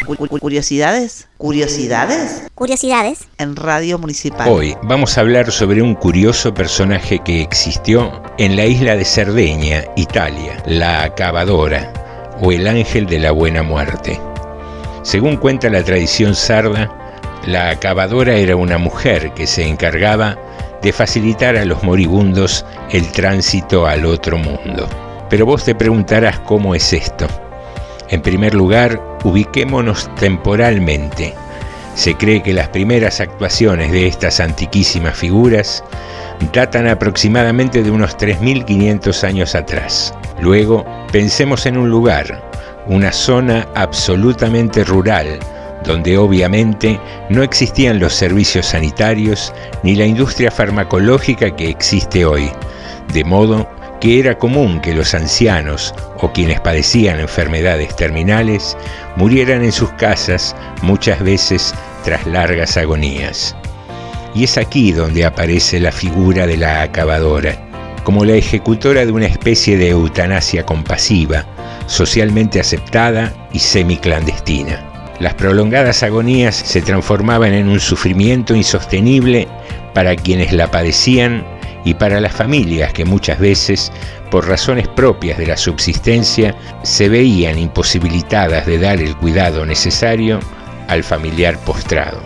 ¿Curiosidades? ¿Curiosidades? Curiosidades En Radio Municipal. Hoy vamos a hablar sobre un curioso personaje que existió en la isla de Cerdeña, Italia, la Acabadora, o el ángel de la buena muerte. Según cuenta la tradición sarda, la Acabadora era una mujer que se encargaba de facilitar a los moribundos el tránsito al otro mundo. Pero vos te preguntarás cómo es esto. En primer lugar, ubiquémonos temporalmente. Se cree que las primeras actuaciones de estas antiquísimas figuras datan aproximadamente de unos 3.500 años atrás. Luego, pensemos en un lugar, una zona absolutamente rural, donde obviamente no existían los servicios sanitarios ni la industria farmacológica que existe hoy, de modo que era común que los ancianos o quienes padecían enfermedades terminales murieran en sus casas, muchas veces tras largas agonías. Y es aquí donde aparece la figura de la Acabadora, como la ejecutora de una especie de eutanasia compasiva, socialmente aceptada y semiclandestina. Las prolongadas agonías se transformaban en un sufrimiento insostenible para quienes la padecían y para las familias que muchas veces, por razones propias de la subsistencia, se veían imposibilitadas de dar el cuidado necesario al familiar postrado.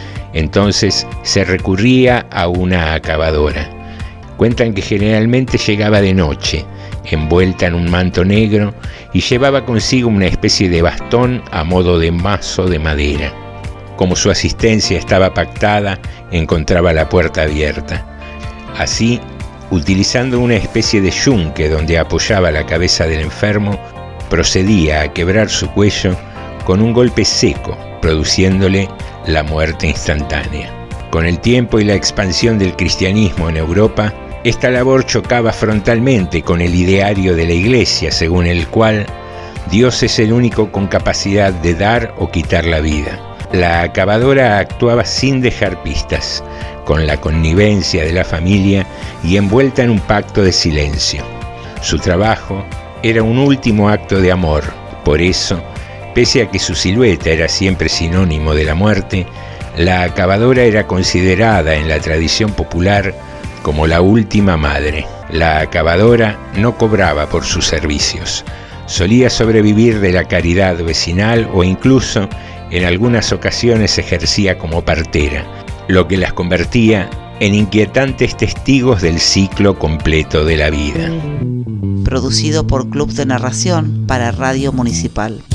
Entonces se recurría a una acabadora. Cuentan que generalmente llegaba de noche, envuelta en un manto negro, y llevaba consigo una especie de bastón a modo de mazo de madera. Como su asistencia estaba pactada, encontraba la puerta abierta. Así, utilizando una especie de yunque donde apoyaba la cabeza del enfermo, procedía a quebrar su cuello con un golpe seco, produciéndole la muerte instantánea. Con el tiempo y la expansión del cristianismo en Europa, esta labor chocaba frontalmente con el ideario de la Iglesia, según el cual Dios es el único con capacidad de dar o quitar la vida. La Acabadora actuaba sin dejar pistas, con la connivencia de la familia y envuelta en un pacto de silencio. Su trabajo era un último acto de amor. Por eso, pese a que su silueta era siempre sinónimo de la muerte, la Acabadora era considerada en la tradición popular como la última madre. La Acabadora no cobraba por sus servicios. Solía sobrevivir de la caridad vecinal o incluso en algunas ocasiones ejercía como partera, lo que las convertía en inquietantes testigos del ciclo completo de la vida. Producido por Club de Narración para Radio Municipal.